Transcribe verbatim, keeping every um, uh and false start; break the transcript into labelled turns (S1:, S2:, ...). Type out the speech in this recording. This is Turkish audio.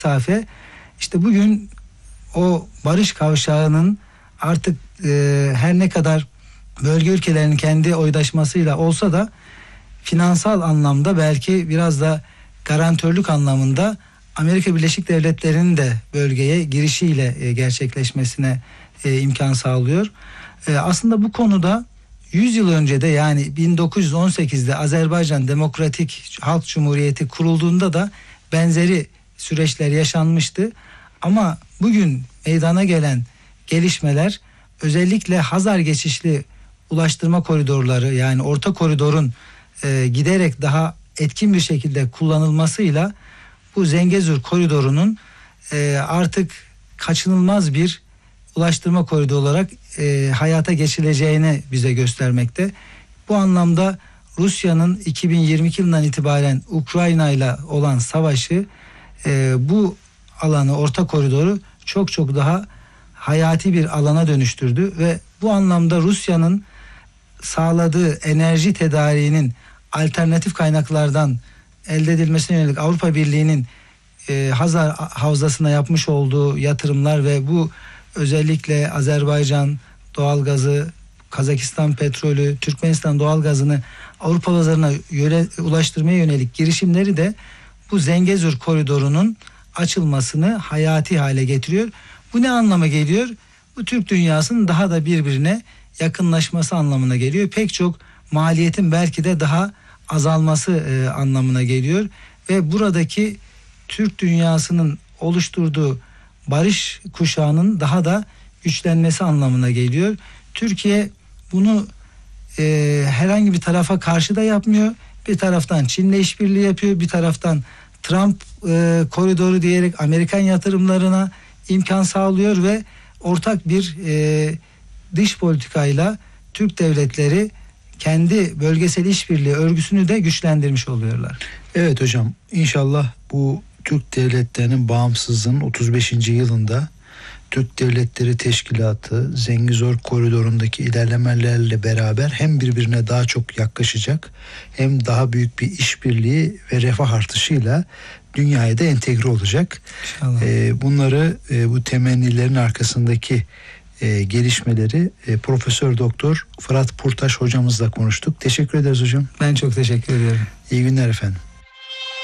S1: mesafe işte bugün o barış kavşağının artık e, her ne kadar bölge ülkelerinin kendi oydaşmasıyla olsa da finansal anlamda belki biraz da garantörlük anlamında Amerika Birleşik Devletleri'nin de bölgeye girişiyle e, gerçekleşmesine e, imkan sağlıyor. E, aslında bu konuda yüz yıl önce de yani bin dokuz yüz on sekizde Azerbaycan Demokratik Halk Cumhuriyeti kurulduğunda da benzeri süreçler yaşanmıştı. Ama bugün meydana gelen gelişmeler özellikle Hazar geçişli ulaştırma koridorları yani orta koridorun e, giderek daha etkin bir şekilde kullanılmasıyla bu Zengezur koridorunun e, artık kaçınılmaz bir ulaştırma koridoru olarak e, hayata geçileceğini bize göstermekte. Bu anlamda Rusya'nın iki bin yirmi iki yılından itibaren Ukrayna ile olan savaşı e, bu alanı, orta koridoru çok çok daha hayati bir alana dönüştürdü ve bu anlamda Rusya'nın sağladığı enerji tedariğinin alternatif kaynaklardan elde edilmesine yönelik Avrupa Birliği'nin e, Hazar Havzası'na yapmış olduğu yatırımlar ve bu özellikle Azerbaycan doğalgazı, Kazakistan petrolü, Türkmenistan doğalgazını Avrupa pazarına yöre, ulaştırmaya yönelik girişimleri de bu Zengezur koridorunun açılmasını hayati hale getiriyor. Bu ne anlama geliyor? Bu Türk dünyasının daha da birbirine yakınlaşması anlamına geliyor. Pek çok maliyetin belki de daha azalması e, anlamına geliyor ve buradaki Türk dünyasının oluşturduğu barış kuşağının daha da güçlenmesi anlamına geliyor. Türkiye bunu e, herhangi bir tarafa karşı da yapmıyor. Bir taraftan Çin'le işbirliği yapıyor, bir taraftan Trump e, koridoru diyerek Amerikan yatırımlarına imkan sağlıyor ve ortak bir e, dış politikayla Türk devletleri kendi bölgesel işbirliği örgüsünü de güçlendirmiş oluyorlar.
S2: Evet hocam, inşallah bu Türk devletlerinin bağımsızlığının otuz beşinci yılında Türk Devletleri Teşkilatı Zengezur koridorundaki ilerlemelerle beraber hem birbirine daha çok yaklaşacak hem daha büyük bir işbirliği ve refah artışıyla dünyaya da entegre olacak. Ee, bunları e, bu temennilerin arkasındaki e, gelişmeleri e, Profesör Doktor Fırat Purtaş hocamızla konuştuk. Teşekkür ederiz hocam.
S1: Ben çok teşekkür ediyorum.
S2: İyi günler efendim.